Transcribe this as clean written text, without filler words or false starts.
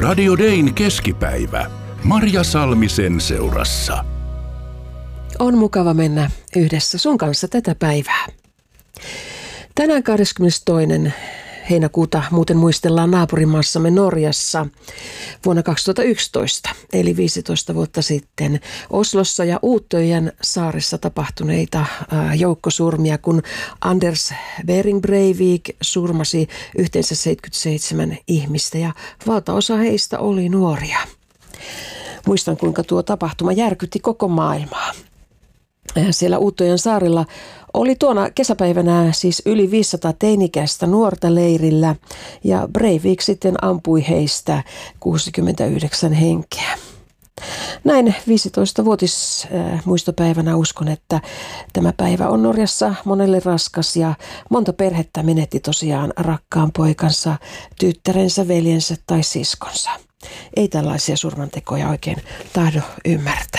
Radio Dayn keskipäivä. Marja Salmisen seurassa. On mukava mennä yhdessä sun kanssa tätä päivää. Tänään 22. heinäkuuta muuten muistellaan naapurimaassamme Norjassa vuonna 2011, eli 15 vuotta sitten, Oslossa ja Utöyan saaressa tapahtuneita joukkosurmia, kun Anders Behring Breivik surmasi yhteensä 77 ihmistä ja valtaosa heistä oli nuoria. Muistan, kuinka tuo tapahtuma järkytti koko maailmaa. Siellä Utöyan saarilla oli tuona kesäpäivänä siis yli 500 teinikäistä nuorta leirillä ja Breivik sitten ampui heistä 69 henkeä. Näin 15-vuotismuistopäivänä uskon, että tämä päivä on Norjassa monelle raskas ja monta perhettä menetti tosiaan rakkaan poikansa, tyttärensä, veljensä tai siskonsa. Ei tällaisia surmantekoja oikein tahdo ymmärtää.